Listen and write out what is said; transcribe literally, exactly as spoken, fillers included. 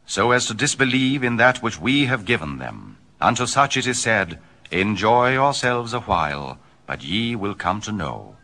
so as to disbelieve in that which we have given them. Unto such it is said, Enjoy yourselves a while, but ye will come to know